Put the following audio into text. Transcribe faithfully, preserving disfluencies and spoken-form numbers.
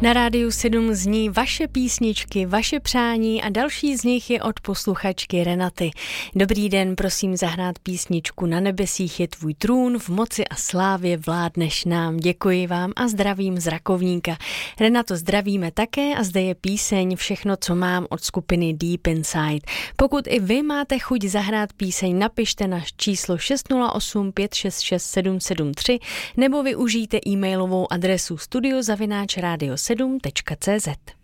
Na Rádiu sedm zní vaše písničky, vaše přání a další z nich je od posluchačky Renaty. Dobrý den, prosím zahrát písničku Na nebesích je tvůj trůn, v moci a slávě vládneš nám. Děkuji vám a zdravím z Rakovníka. Renato, zdravíme také a zde je píseň Všechno, co mám od skupiny Deep Inside. Pokud i vy máte chuť zahrát píseň, napište na číslo šest nula osm pět šest šest sedm sedm tři nebo využijte e-mailovou adresu studio zavináč rádio sedm tečka cé zet.